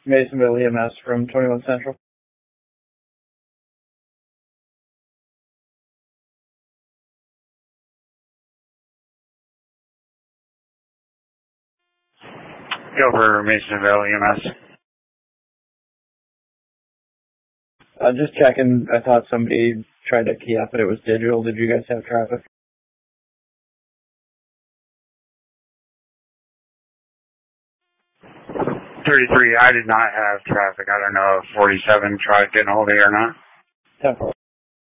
Masonville EMS from 21 Central. Go for Masonville EMS. Just checking. I thought somebody tried to key up, but it was digital. Did you guys have traffic? 33, I did not have traffic. I don't know if 47 tried getting a hold of you or not. 10-4.